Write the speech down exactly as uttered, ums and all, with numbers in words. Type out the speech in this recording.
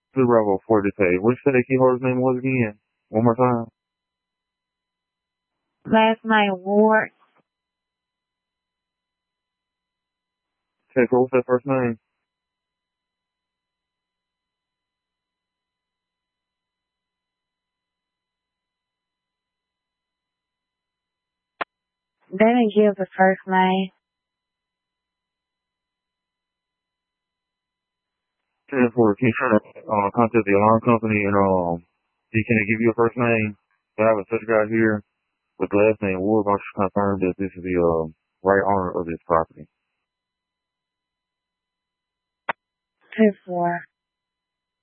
Two Bravo four to say. What you said that key holder's name was again? One more time. Last name Ward. Okay, so what's that first name? They didn't give the first name. ten four, can you try to uh, contact the alarm company and um, he can give you a first name? I have a such guy here with the last name Wood. I just confirm that this is the uh, right owner of this property. Two four.